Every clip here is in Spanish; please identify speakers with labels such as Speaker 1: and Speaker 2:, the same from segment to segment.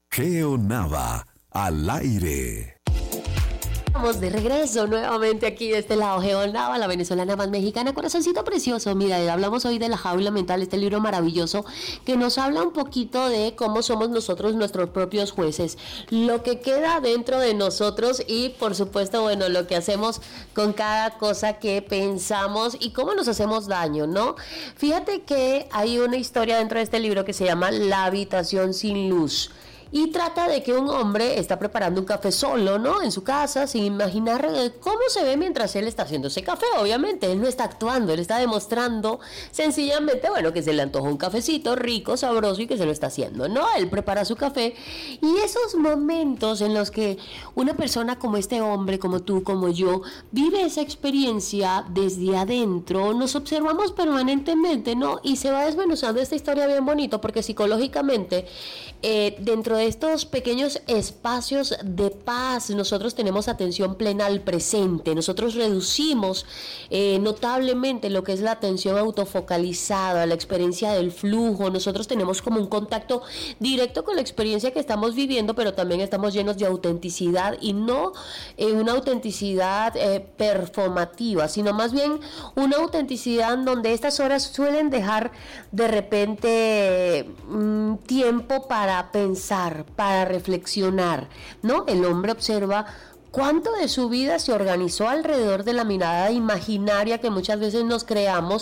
Speaker 1: Geo Nava, al aire.
Speaker 2: Estamos de regreso nuevamente aquí de este lado, Geo Nava, la venezolana más mexicana, corazoncito precioso. Mira, hablamos hoy de La Jaula Mental, este libro maravilloso que nos habla un poquito de cómo somos nosotros nuestros propios jueces, lo que queda dentro de nosotros y por supuesto, bueno, lo que hacemos con cada cosa que pensamos y cómo nos hacemos daño, ¿no? Fíjate que hay una historia dentro de este libro que se llama La habitación sin luz. Y trata de que un hombre está preparando un café solo, ¿no? En su casa, sin imaginar cómo se ve mientras él está haciendo ese café. Obviamente, él no está actuando, él está demostrando sencillamente, bueno, que se le antoja un cafecito rico, sabroso y que se lo está haciendo, ¿no? Él prepara su café y esos momentos en los que una persona como este hombre, como tú, como yo, vive esa experiencia desde adentro, nos observamos permanentemente, ¿no? Y se va desmenuzando esta historia bien bonito porque psicológicamente, dentro de estos pequeños espacios de paz, nosotros tenemos atención plena al presente, nosotros reducimos notablemente lo que es la atención autofocalizada, la experiencia del flujo, nosotros tenemos como un contacto directo con la experiencia que estamos viviendo, pero también estamos llenos de autenticidad y no una autenticidad performativa, sino más bien una autenticidad donde estas horas suelen dejar de repente tiempo para pensar, para reflexionar, ¿no? El hombre observa cuánto de su vida se organizó alrededor de la mirada imaginaria que muchas veces nos creamos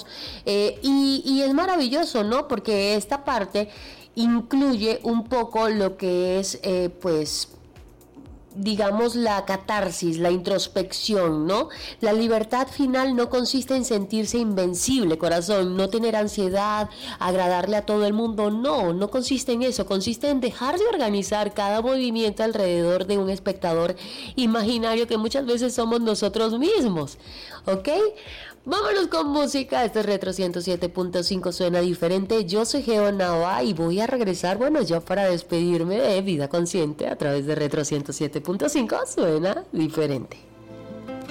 Speaker 2: y es maravilloso, ¿no? Porque esta parte incluye un poco lo que es, pues, digamos, la catarsis, la introspección, ¿no? La libertad final no consiste en sentirse invencible, corazón, no tener ansiedad, agradarle a todo el mundo, no consiste en eso, consiste en dejar de organizar cada movimiento alrededor de un espectador imaginario que muchas veces somos nosotros mismos, ¿ok? Vámonos con música, esto es Retro 107.5, suena diferente. Yo soy Geo Nava y voy a regresar, bueno, ya para despedirme de Vida Consciente a través de Retro 107.5, suena diferente.